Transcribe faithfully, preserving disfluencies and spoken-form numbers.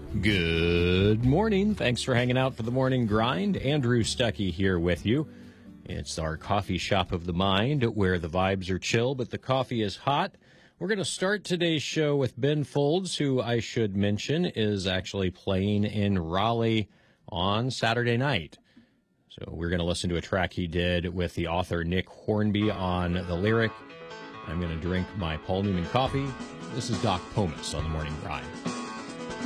Good morning. Thanks for hanging out for the morning grind. Andrew Stuckey here with you. It's our coffee shop of the mind where the vibes are chill, but the coffee is hot. We're going to start today's show with Ben Folds, who I should mention is actually playing in Raleigh on Saturday night. So we're going to listen to a track he did with the author Nick Hornby on the lyric. I'm going to drink my Paul Newman coffee. This is Doc Pomus on the morning grind.